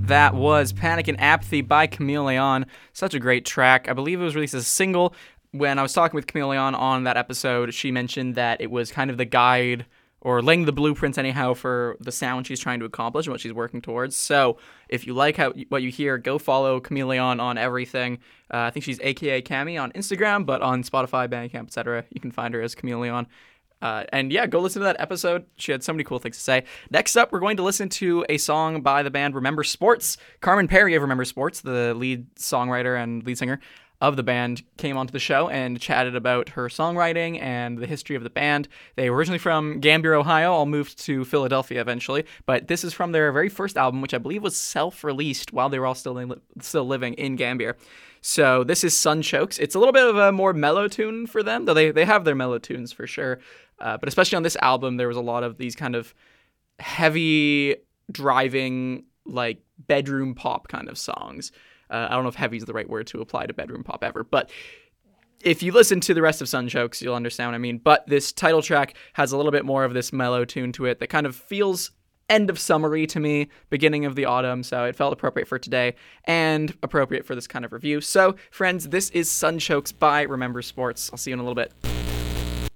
That was Panic and Apathy by Camille Leon. Such a great track. I believe it was released as a single. When I was talking with Camille Leon on that episode, she mentioned that it was kind of the guide, or laying the blueprints anyhow, for the sound she's trying to accomplish and what she's working towards. So if you like what you hear, go follow Camille Leon on everything. I think she's AKA Cami on Instagram, but on Spotify, Bandcamp, etc. You can find her as Camille Leon. And yeah, go listen to that episode. She had so many cool things to say. Next up, we're going to listen to a song by the band Remember Sports. Carmen Perry of Remember Sports, the lead songwriter and lead singer of the band, came onto the show and chatted about her songwriting and the history of the band. They were originally from Gambier, Ohio, all moved to Philadelphia eventually, but this is from their very first album, which I believe was self-released while they were all still living in Gambier. So this is Sunchokes. It's a little bit of a more mellow tune for them, though they have their mellow tunes for sure. But especially on this album, there was a lot of these kind of heavy driving, like bedroom pop kind of songs. I don't know if heavy is the right word to apply to bedroom pop ever, but if you listen to the rest of Sunchokes, you'll understand what I mean. But this title track has a little bit more of this mellow tune to it that kind of feels end of summery to me, beginning of the autumn, so it felt appropriate for today and appropriate for this kind of review. So, friends, this is Sunchokes by Remember Sports. I'll see you in a little bit.